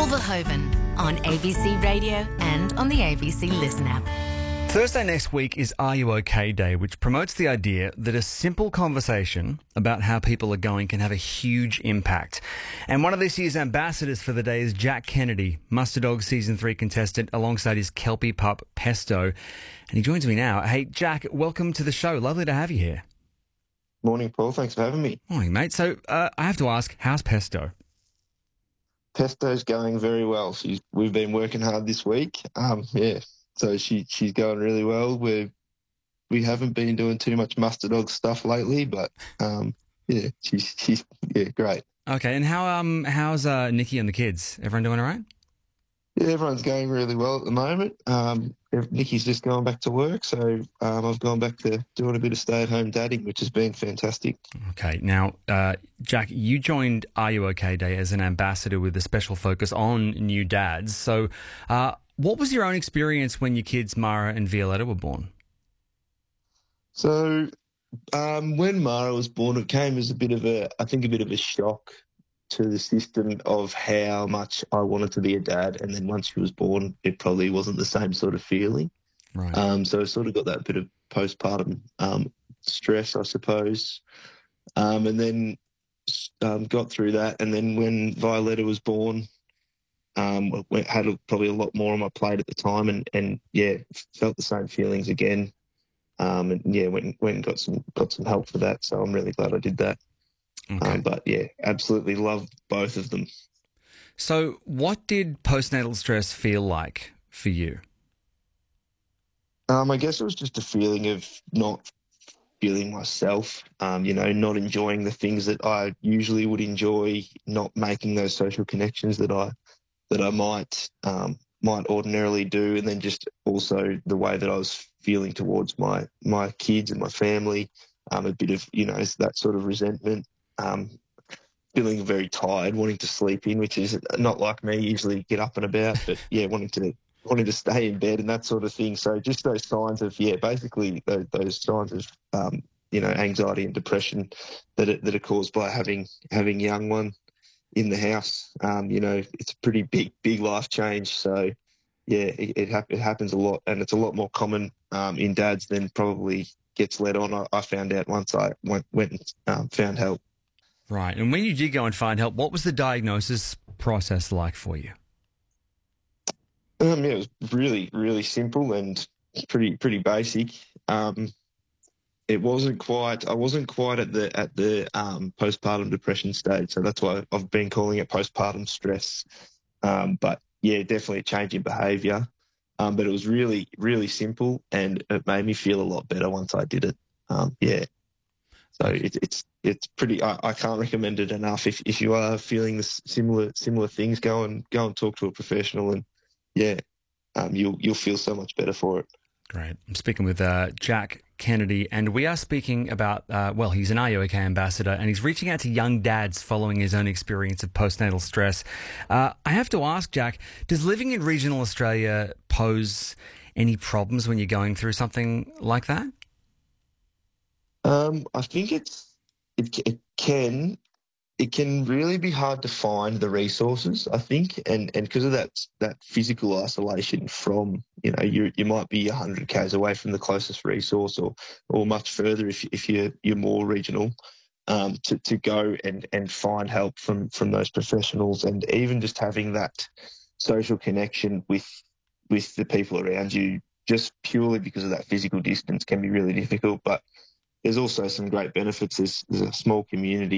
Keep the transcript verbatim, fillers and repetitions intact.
Paul Verhoeven on A B C Radio and on the A B C Listen app. Thursday next week is Are You OK Day, which promotes the idea that a simple conversation about how people are going can have a huge impact. And one of this year's ambassadors for the day is Jack Kennedy, Muster Dog Season three contestant, alongside his Kelpie pup, Pesto. And he joins me now. Hey, Jack, welcome to the show. Lovely to have you here. Morning, Paul. Thanks for having me. Morning, mate. So uh, I have to ask, how's Pesto? Pesto's going very well. She's we've been working hard this week. Um, yeah, so she she's going really well. We we haven't been doing too much Muster Dog stuff lately, but um, yeah, she's she's yeah great. Okay, and how um how's uh, Nikki and the kids? Everyone doing all right? Yeah, everyone's going really well at the moment. Um, Nikki's just going back to work, so um, I've gone back to doing a bit of stay-at-home dadding, which has been fantastic. Okay, now, uh, Jack, you joined Are You OK Day as an ambassador with a special focus on new dads. So uh, what was your own experience when your kids, Mara and Violetta, were born? So um, when Mara was born, it came as a bit of a, I think, a bit of a shock to the system of how much I wanted to be a dad. And then once she was born, it probably wasn't the same sort of feeling. Right. Um, so I sort of got that bit of postpartum um, stress, I suppose. Um, and then um, got through that. And then when Violetta was born, um, I had a, probably a lot more on my plate at the time. And, and yeah, felt the same feelings again. Um, and yeah, went, went and got some, got some help for that. So I'm really glad I did that. Okay. Um, but yeah, absolutely love both of them. So what did postnatal stress feel like for you? Um, I guess it was just a feeling of not feeling myself, um, you know, not enjoying the things that I usually would enjoy, not making those social connections that I that I might um, might ordinarily do, and then just also the way that I was feeling towards my my kids and my family, um, a bit of, you know, that sort of resentment. Um, feeling very tired, wanting to sleep in, which is not like me, usually get up and about, but yeah, wanting to wanting to stay in bed and that sort of thing. So just those signs of, yeah, basically those, those signs of, um, you know, anxiety and depression that are, that are caused by having having young one in the house. Um, you know, it's a pretty big, big life change. So yeah, it, it, hap- it happens a lot, and it's a lot more common um, in dads than probably gets let on. I, I found out once I went, went and um, found help. Right. And when you did go and find help, what was the diagnosis process like for you? Um, yeah, it was really, really simple and pretty, pretty basic. Um, it wasn't quite. I wasn't quite at the at the um, postpartum depression stage, so that's why I've been calling it postpartum stress. Um, but yeah, definitely a change in behaviour. Um, but it was really, really simple, and it made me feel a lot better once I did it. Um, yeah. So it, it's it's pretty. I, I can't recommend it enough. If if you are feeling the similar similar things, go and go and talk to a professional, and yeah, um, you'll you'll feel so much better for it. Great. I'm speaking with uh, Jack Kennedy, and we are speaking about. Uh, well, he's an Are You OK ambassador, and he's reaching out to young dads following his own experience of postnatal stress. Uh, I have to ask, Jack, does living in regional Australia pose any problems when you're going through something like that? Um, I think it's it, it can it can really be hard to find the resources, I think, and and because of that that physical isolation from, you know, you you might be one hundred kays away from the closest resource, or or much further if if you're you're more regional, um, to to go and and find help from from those professionals, and even just having that social connection with with the people around you, just purely because of that physical distance, can be really difficult, but there's also some great benefits. There's, there's a small community